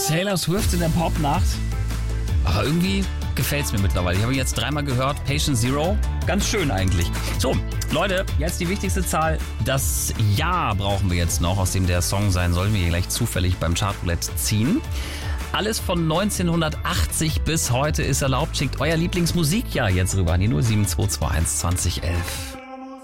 Taylor Swift in der Popnacht. Aber irgendwie gefällt es mir mittlerweile. Ich habe jetzt 3-mal gehört. Patient Zero. Ganz schön eigentlich. So, Leute, jetzt die wichtigste Zahl. Das Jahr brauchen wir jetzt noch, aus dem der Song sein soll. Wir hier gleich zufällig beim Chartroulette ziehen. Alles von 1980 bis heute ist erlaubt. Schickt euer Lieblingsmusikjahr jetzt rüber an die 07221 2011.